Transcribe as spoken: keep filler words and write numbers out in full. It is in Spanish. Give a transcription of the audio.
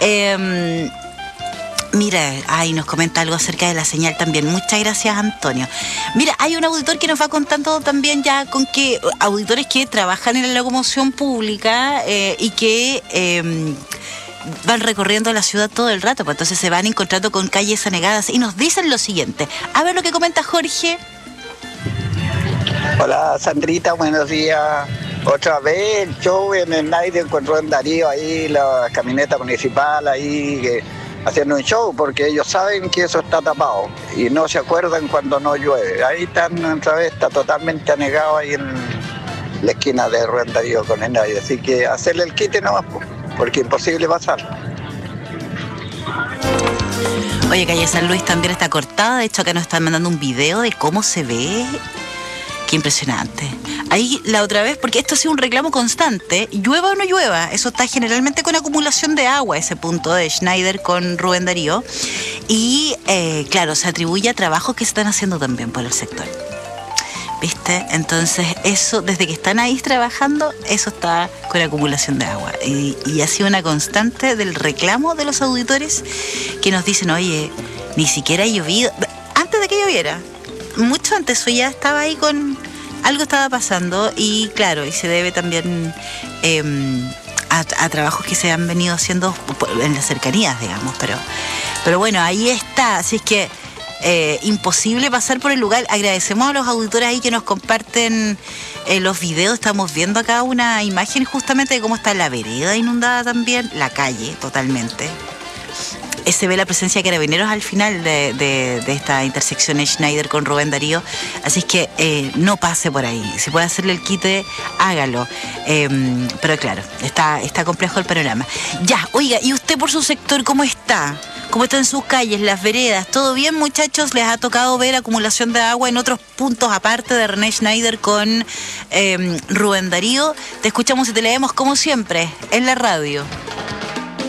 Eh, Mira, ahí nos comenta algo acerca de la señal también. Muchas gracias, Antonio. Mira, hay un auditor que nos va contando también ya con que auditores que trabajan en la locomoción pública eh, y que eh, van recorriendo la ciudad todo el rato, pues entonces se van encontrando con calles anegadas y nos dicen lo siguiente. A ver lo que comenta Jorge. Hola, Sandrita, buenos días. Otra vez el show en el Schneider con Rubén Darío, ahí la camioneta municipal, ahí que, haciendo un show, porque ellos saben que eso está tapado y no se acuerdan cuando no llueve. Ahí están otra vez, está totalmente anegado ahí en la esquina de Rubén Darío con el Schneider. Así que hacerle el quite nomás, porque es imposible pasar. Oye, calle San Luis también está cortada. De hecho, acá nos están mandando un video de cómo se ve. Qué impresionante. Ahí la otra vez, porque esto ha sido un reclamo constante, llueva o no llueva, eso está generalmente con acumulación de agua, ese punto de Schneider con Rubén Darío. Y eh, claro, se atribuye a trabajos que se están haciendo también por el sector. ¿Viste? Entonces, eso, desde que están ahí trabajando, eso está con acumulación de agua. Y, y ha sido una constante del reclamo de los auditores que nos dicen, oye, ni siquiera ha llovido. Antes de que lloviera, mucho antes, eso ya estaba ahí con... Algo estaba pasando y claro, y se debe también eh, a, a trabajos que se han venido haciendo en las cercanías, digamos. Pero, pero bueno, ahí está. Así es que eh, imposible pasar por el lugar. Agradecemos a los auditores ahí que nos comparten eh, los videos. Estamos viendo acá una imagen justamente de cómo está la vereda inundada también, la calle totalmente. Se ve la presencia de carabineros al final de, de, de esta intersección Schneider con Rubén Darío, así es que eh, no pase por ahí. Si puede hacerle el quite, hágalo. Eh, pero claro, está, está complejo el panorama. Ya, oiga, ¿y usted por su sector cómo está? ¿Cómo están sus calles, las veredas? ¿Todo bien, muchachos? ¿Les ha tocado ver acumulación de agua en otros puntos aparte de René Schneider con eh, Rubén Darío? Te escuchamos y te leemos como siempre en la radio.